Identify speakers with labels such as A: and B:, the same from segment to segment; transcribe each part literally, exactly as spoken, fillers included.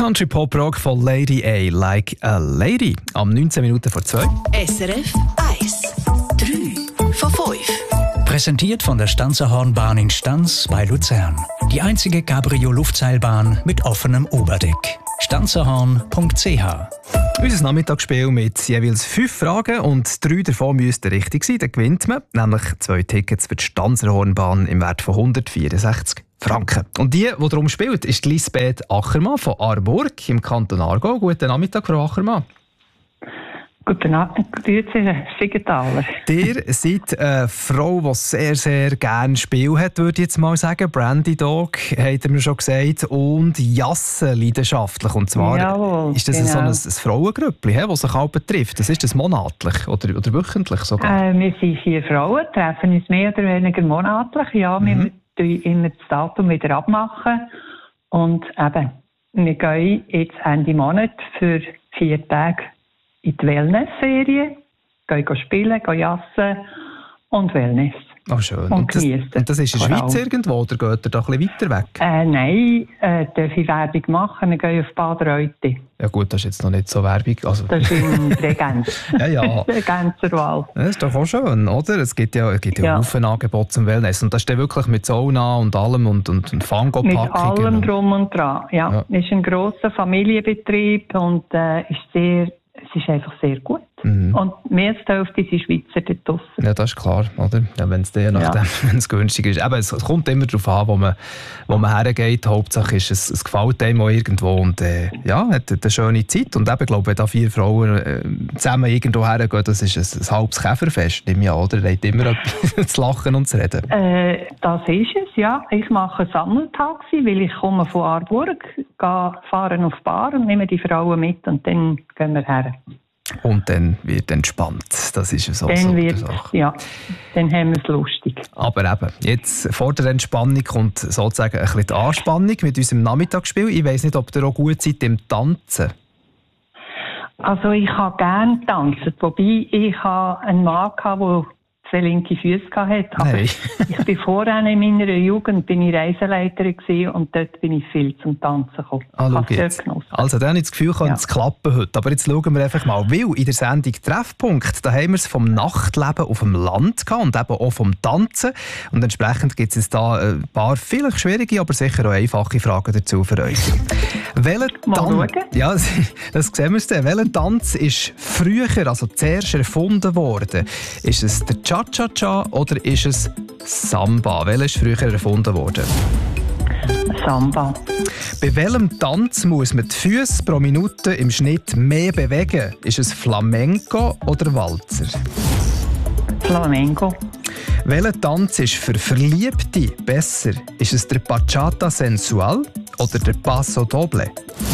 A: Country Pop Rock von Lady A, Like a Lady. Am neunzehn Minuten vor zwei.
B: S R F eins. drei von fünf.
C: Präsentiert von der Stanzerhornbahn in Stanz bei Luzern. Die einzige Cabrio-Luftseilbahn mit offenem Oberdeck. stanzerhorn punkt c h.
A: Unser Nachmittagsspiel mit jeweils fünf Fragen und drei davon müssten richtig sein. Dann gewinnt man nämlich zwei Tickets für die Stanzerhornbahn im Wert von hundertvierundsechzig Franken. Und die, die darum spielt, ist Lisbeth Achermann von Aarburg im Kanton Aargau. Guten Nachmittag, Frau Achermann.
D: Guten Abend, grüezi, Siegenthaler.
A: Ihr seid eine Frau, die sehr, sehr gerne Spiel hat, würde ich jetzt mal sagen. Brandy Dog, hat er mir schon gesagt. Und Jassen leidenschaftlich. Und zwar
D: Jawohl,
A: ist das
D: genau.
A: so ein, ein Frauengrüppli, das sich auch betrifft. Das ist das monatlich oder, oder wöchentlich sogar?
D: Äh, wir sind vier Frauen, treffen uns mehr oder weniger monatlich. Ja, wir
A: Mhm.
D: müssen immer das Datum wieder abmachen. Und eben, wir gehen jetzt Ende Monat für vier Tage in die Wellness-Serie, gehen spielen, gehen jassen und Wellness.
A: Oh, schön.
D: Und
A: Und das,
D: geniessen.
A: und das ist in der
D: Vor
A: Schweiz
D: allem.
A: irgendwo oder geht ihr da ein bisschen weiter weg?
D: Äh, nein, äh, darf ich Werbung machen? Wir gehen auf Bad Reute.
A: Ja gut, das ist jetzt noch nicht so Werbung. Also,
D: Das ist in Bregenz.
A: ja, ja.
D: Bregenzerwald.
A: Das ist doch auch schön, oder? Es gibt ja, es gibt ja,
D: Ja.
A: Haufen Angebote zum Wellness. Und das ist dann wirklich mit Sauna und allem und, und, und
D: Mit
A: Fango-Packungen.
D: allem
A: und-
D: drum und dran. Ja,
A: Ja.
D: es ist ein grosser Familienbetrieb und äh, ist sehr, es ist einfach sehr gut.
A: Mhm.
D: Und mehr als die Hälfte sind Schweizer dort draussen.
A: Ja, das ist klar, oder? Ja, wenn es je nachdem, wenn es günstig ist. Aber es kommt immer darauf an, wo man, wo man hergeht. Hauptsache ist, es, es gefällt einem auch irgendwo und äh, ja, hat eine schöne Zeit. Und eben, glaube ich, wenn da vier Frauen äh, zusammen irgendwo hergehen, das ist ein, ein halbes Käferfest, nehme ich an, oder? Ihr habt immer etwas zu lachen und zu reden.
D: Äh, das ist es, ja. Ich mache ein Sammeltaxi, weil ich komme von Aarburg, gehe fahren auf die Bar und nehme die Frauen mit und dann gehen wir her.
A: Und dann wird entspannt. Das ist so.
D: Dann
A: so
D: wird,
A: Sache.
D: ja, dann haben wir es lustig.
A: Aber eben, jetzt vor der Entspannung kommt sozusagen ein bisschen die Anspannung mit unserem Nachmittagsspiel. Ich weiss nicht, ob ihr auch gut seid im Tanzen.
D: Also ich habe gerne getanzt, wobei ich habe einen Mann hatte, der zwei linke Füße hatte. Aber
A: Nein.
D: ich bin vorher in meiner Jugend bin ich Reiseleiterin gewesen und dort bin ich viel zum Tanzen gekommen.
A: Ah,
D: Ich
A: schau
D: habe es
A: jetzt.
D: dort genossen.
A: Also dann habe ich das Gefühl, könnte
D: Ja.
A: es klappen heute. Aber jetzt schauen wir einfach mal. Weil in der Sendung Treffpunkt, da haben wir es vom Nachtleben auf dem Land gehabt und eben auch vom Tanzen. Und entsprechend gibt es da ein paar vielleicht schwierige, aber sicher auch einfache Fragen dazu für euch. Welcher
D: Mal
A: Tanz?
D: schauen.
A: Ja, das sehen wir dann. Welcher Tanz ist früher, also zuerst erfunden worden? Ist es der Cha-Cha-Cha oder ist es Samba? Welcher ist früher erfunden worden?
D: Samba.
A: Bei welchem Tanz muss man die Füße pro Minute im Schnitt mehr bewegen? Ist es Flamenco oder Walzer?
D: Flamenco.
A: Welcher Tanz ist für Verliebte besser? Ist es der Bachata Sensual oder der Paso Doble?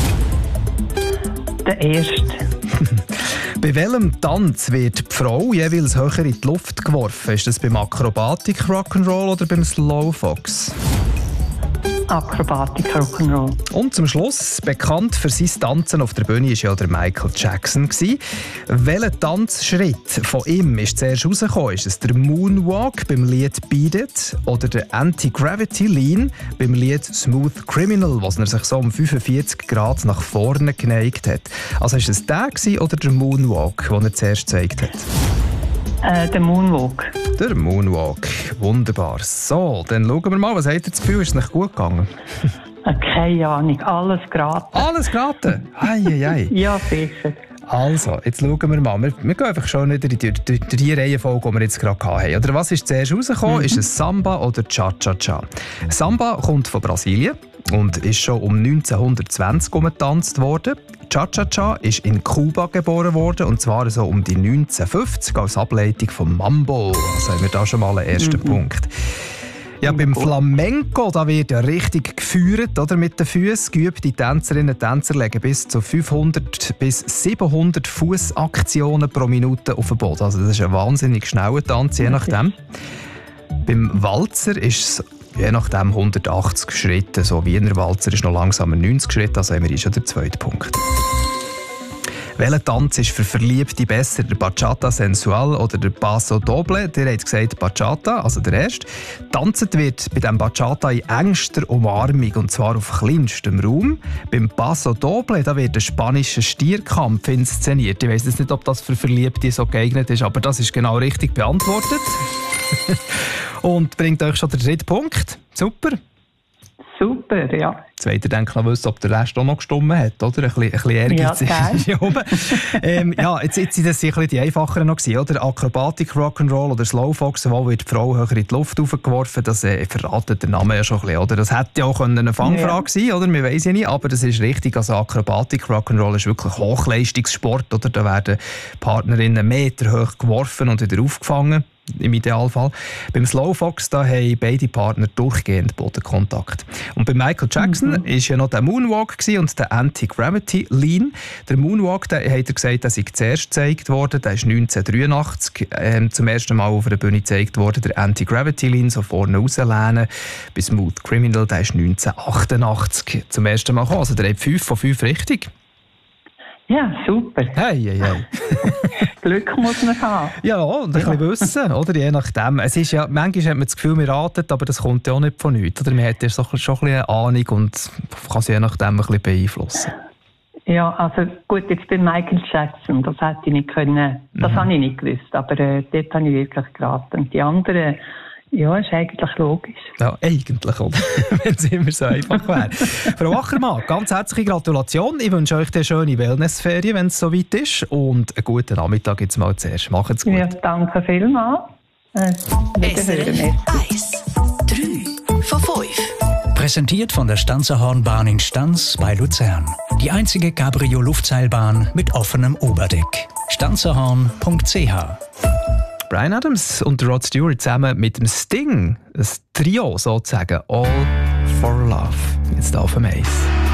D: Der erste.
A: Bei welchem Tanz wird die Frau jeweils höher in die Luft geworfen? Ist das beim Akrobatik Rock'n'Roll oder beim Slowfox?
D: Akrobatik Rock'n'Roll.
A: Und zum Schluss, bekannt für sein Tanzen auf der Bühne war ja der Michael Jackson. Welcher Tanzschritt von ihm ist zuerst rausgekommen? Ist es der Moonwalk beim Lied Beat It oder der Anti-Gravity Lean beim Lied Smooth Criminal, was er sich so um fünfundvierzig Grad nach vorne geneigt hat? Also ist es der gewesen oder der Moonwalk, den er zuerst gezeigt hat?
D: Äh, der Moonwalk.
A: Der Moonwalk. Wunderbar. So, dann schauen wir mal, was habt ihr das Gefühl, ist es nicht gut gegangen?
D: Äh, keine Ahnung, alles geraten.
A: Alles geraten? Ei, ei, ei.
D: Ja, sicher.
A: Also, jetzt schauen wir mal. Wir, wir gehen einfach schon wieder durch die, die, die Reihenfolge, die wir jetzt gerade hatten. Oder was ist zuerst rausgekommen? Mhm. Ist es Samba oder Cha-Cha-Cha? Samba kommt von Brasilien und ist schon um neunzehnhundertzwanzig getanzt worden. Cha-Cha-Cha ist in Kuba geboren worden, und zwar so um die neunzehnhundertfünfzig als Ableitung vom Mambo. Also haben wir da schon mal einen ersten mhm. Punkt. Ja, beim Flamenco da wird ja richtig geführt, oder, mit den Füßen. Geübte Tänzerinnen und Tänzer legen bis zu fünfhundert bis siebenhundert Fußaktionen pro Minute auf den Boden. Also das ist ein wahnsinnig schneller Tanz, je nachdem. Beim Walzer ist es je nachdem hundertachtzig Schritte. So Wiener Walzer ist noch langsamer neunzig Schritte, also haben wir schon den zweiten Punkt. Welcher Tanz ist für Verliebte besser, der Bachata Sensual oder der Paso Doble? Der hat gesagt Bachata, also der erste. Tanzt wird bei dem Bachata in engster Umarmung und zwar auf kleinstem Raum. Beim Paso Doble da wird ein spanischer Stierkampf inszeniert. Ich weiss jetzt nicht, ob das für Verliebte so geeignet ist, aber das ist genau richtig beantwortet. Und bringt euch schon den dritten Punkt. Super.
D: Super, ja.
A: Jetzt wollt ihr denken, noch wissen, ob der Rest auch noch gestimmt hat, oder? Ein bisschen, ein bisschen ehrgeizig
D: Ja,
A: ist hier oben. ähm, ja, jetzt, jetzt sind das ein bisschen die einfacheren noch gewesen, oder? Akrobatik, Rock'n'Roll oder Slowfox, wo wird die Frau höher in die Luft aufgeworfen, das äh, verratet der Name ja schon ein bisschen, oder? Das hätte ja auch eine Fangfrage ja. sein, oder? Wir weiss ja nicht, aber das ist richtig. Also Akrobatik, Rock'n'Roll ist wirklich Hochleistungssport, oder? Da werden Partnerinnen Meter hoch geworfen und wieder aufgefangen. Im Idealfall. Beim Slowfox da haben beide Partner durchgehend Bodenkontakt. Und bei Michael Jackson war mhm. ja noch der Moonwalk und der Anti-Gravity Lean. Der Moonwalk, der hat er gesagt, der sei zuerst gezeigt worden. Der ist neunzehnhundertdreiundachtzig ähm, zum ersten Mal auf der Bühne gezeigt worden. Der Anti-Gravity Lean, so vorne rauslehnen. Bei Smooth Criminal, der ist neunzehnhundertachtundachtzig zum ersten Mal gekommen. Also der hat fünf von fünf richtig.
D: Ja, super.
A: Hey, hey, hey.
D: Glück muss man haben.
A: Ja, und ein ja. bisschen wissen, oder? Je nachdem. Es ist ja, manchmal hat man das Gefühl, man ratet, aber das kommt ja auch nicht von nichts. Oder? Man hat ja so, schon ein bisschen eine Ahnung und kann sie je nachdem ein bisschen beeinflussen.
D: Ja, also gut, jetzt bei Michael Jackson, das hätte ich nicht können, das mhm. habe ich nicht gewusst, aber äh, dort habe ich wirklich geraten. Und die anderen, ja, ist eigentlich logisch.
A: Ja, eigentlich, oder? Wenn es immer so einfach wäre. Frau Achermann, ganz herzliche Gratulation. Ich wünsche euch eine schöne Wellnessferien, wenn es soweit ist. Und einen guten Nachmittag jetzt mal zuerst. Macht's gut.
D: Ja, danke vielmals. Äh,
B: S R F eins, drei von fünf.
C: Präsentiert von der Stanzerhornbahn in Stanz bei Luzern. Die einzige Cabrio-Luftseilbahn mit offenem Oberdeck. stanzerhorn punkt c h.
A: Bryan Adams und Rod Stewart zusammen mit dem Sting. Ein Trio sozusagen. All for Love. Jetzt auf dem Eis.